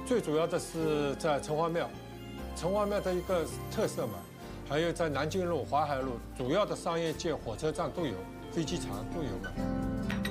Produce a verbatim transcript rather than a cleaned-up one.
最主要的是在城隍庙，城隍庙的一个特色嘛，还有在南京路、淮海路主要的商业街、火车站都有，飞机场都有嘛。